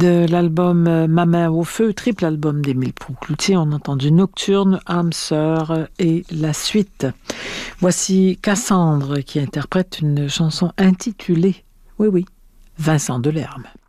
De l'album Ma main au feu, triple album d'Émile Proucloutier, on a entendu Nocturne, âme sœur et la suite. Voici Cassandre qui interprète une chanson intitulée, oui, Vincent Delerme.